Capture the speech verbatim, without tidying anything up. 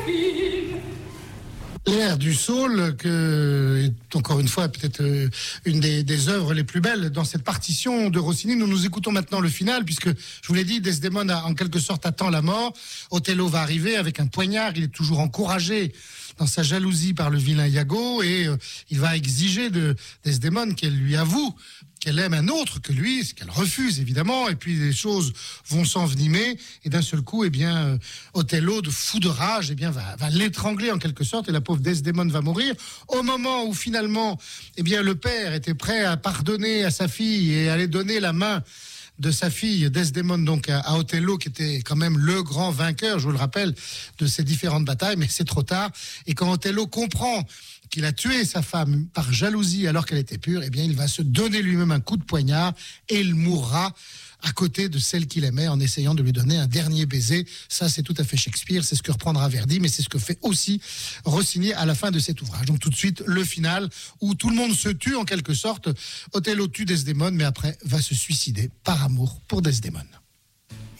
L'air du Saule, que est encore une fois peut-être euh, une des, des œuvres les plus belles dans cette partition de Rossini. Nous nous écoutons maintenant le final, puisque je vous l'ai dit, Desdemone a en quelque sorte attend la mort. Othello va arriver avec un poignard. Il est toujours encouragé dans sa jalousie par le vilain Iago, et euh, il va exiger de Desdemone qu'elle lui avoue qu'elle aime un autre que lui, ce qu'elle refuse évidemment, et puis les choses vont s'envenimer, et d'un seul coup, eh bien, euh, Othello, de fou de rage, eh bien, va, va l'étrangler en quelque sorte, et la pauvre Desdemone va mourir. Au moment où finalement, eh bien, le père était prêt à pardonner à sa fille et à aller donner la main de sa fille Desdemone donc à, à Othello, qui était quand même le grand vainqueur, je vous le rappelle, de ces différentes batailles, mais c'est trop tard. Et quand Othello comprend qu'il a tué sa femme par jalousie alors qu'elle était pure, eh bien, il va se donner lui-même un coup de poignard et il mourra à côté de celle qu'il aimait en essayant de lui donner un dernier baiser. Ça, c'est tout à fait Shakespeare, c'est ce que reprendra Verdi, mais c'est ce que fait aussi Rossini à la fin de cet ouvrage. Donc tout de suite, le final, où tout le monde se tue en quelque sorte. Othello tue Desdemone, mais après va se suicider par amour pour Desdemone.